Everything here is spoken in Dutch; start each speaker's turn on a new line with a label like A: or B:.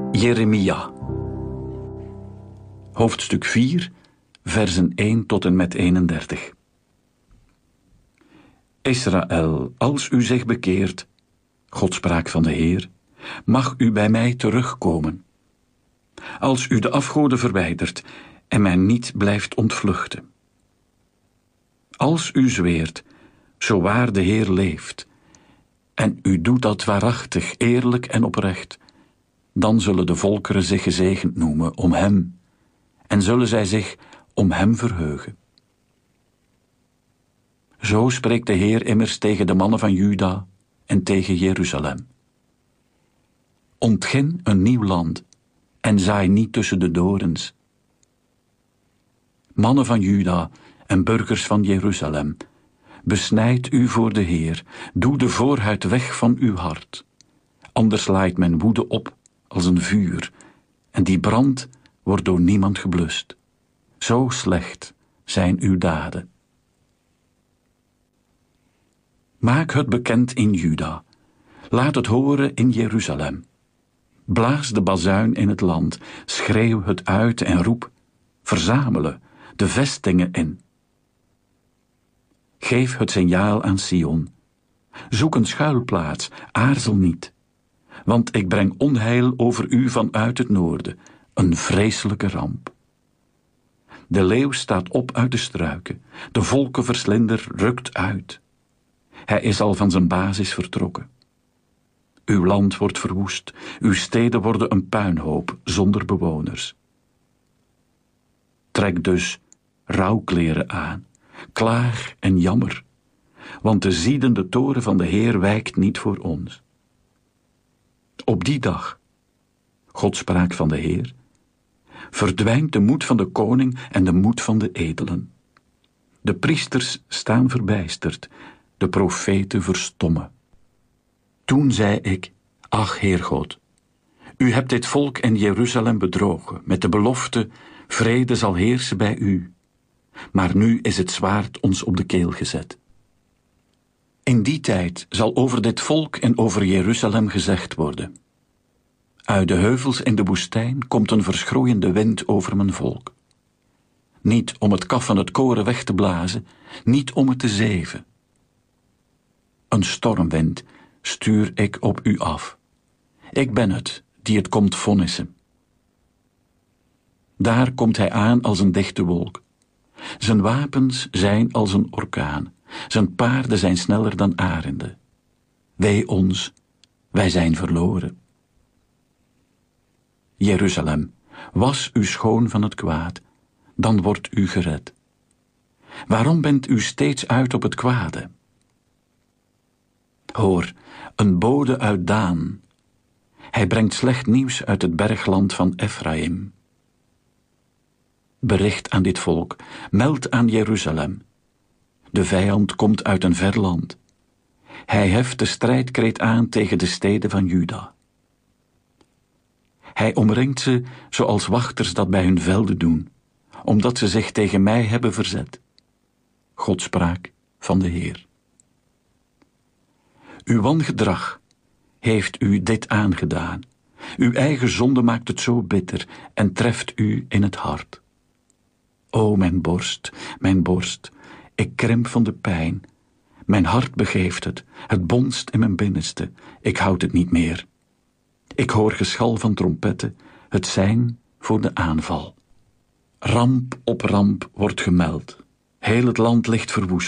A: Jeremia, hoofdstuk 4, versen 1 tot en met 31. Israël, als u zich bekeert, God sprak van de Heer, mag u bij mij terugkomen. Als u de afgoden verwijdert en mij niet blijft ontvluchten. Als u zweert, zo waar de Heer leeft, en u doet dat waarachtig, eerlijk en oprecht, dan zullen de volkeren zich gezegend noemen om hem, en zullen zij zich om hem verheugen. Zo spreekt de Heer immers tegen de mannen van Juda en tegen Jeruzalem. Ontgin een nieuw land en zaai niet tussen de dorens. Mannen van Juda en burgers van Jeruzalem, besnijd u voor de Heer, doe de voorhuid weg van uw hart. Anders laait men woede op als een vuur, en die brand wordt door niemand geblust. Zo slecht zijn uw daden. Maak het bekend in Juda, laat het horen in Jeruzalem. Blaas de bazuin in het land, schreeuw het uit en roep, verzamelen de vestingen in. Geef het signaal aan Sion. Zoek een schuilplaats, aarzel niet. Want ik breng onheil over u vanuit het noorden, een vreselijke ramp. De leeuw staat op uit de struiken, de volkenverslinder rukt uit. Hij is al van zijn basis vertrokken. Uw land wordt verwoest, uw steden worden een puinhoop zonder bewoners. Trek dus rouwkleren aan, klaag en jammer, want de ziedende toren van de Heer wijkt niet voor ons. Op die dag, God sprak van de Heer, verdwijnt de moed van de koning en de moed van de edelen. De priesters staan verbijsterd, de profeten verstommen. Toen zei ik, ach Heer God, u hebt dit volk en Jeruzalem bedrogen met de belofte, vrede zal heersen bij u. Maar nu is het zwaard ons op de keel gezet. In die tijd zal over dit volk en over Jeruzalem gezegd worden: uit de heuvels in de woestijn komt een verschroeiende wind over mijn volk. Niet om het kaf van het koren weg te blazen, niet om het te zeven. Een stormwind stuur ik op u af. Ik ben het die het komt vonnissen. Daar komt hij aan als een dichte wolk. Zijn wapens zijn als een orkaan. Zijn paarden zijn sneller dan arenden. Wee ons, wij zijn verloren. Jeruzalem, was u schoon van het kwaad, dan wordt u gered. Waarom bent u steeds uit op het kwade? Hoor, een bode uit Daan. Hij brengt slecht nieuws uit het bergland van Efraïm. Bericht aan dit volk, meld aan Jeruzalem. De vijand komt uit een ver land. Hij heft de strijdkreet aan tegen de steden van Juda. Hij omringt ze zoals wachters dat bij hun velden doen, omdat ze zich tegen mij hebben verzet. God sprak van de Heer. Uw wangedrag heeft u dit aangedaan. Uw eigen zonde maakt het zo bitter en treft u in het hart. O mijn borst, ik krimp van de pijn. Mijn hart begeeft het bonst in mijn binnenste. Ik houd het niet meer. Ik hoor geschal van trompetten, het sein voor de aanval. Ramp op ramp wordt gemeld. Heel het land ligt verwoest.